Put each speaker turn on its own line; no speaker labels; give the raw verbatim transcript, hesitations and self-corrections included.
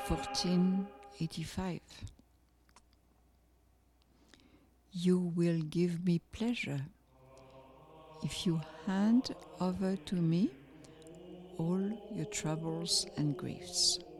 fourteen eighty-five. You will give me pleasure if you hand over to me all your troubles and griefs.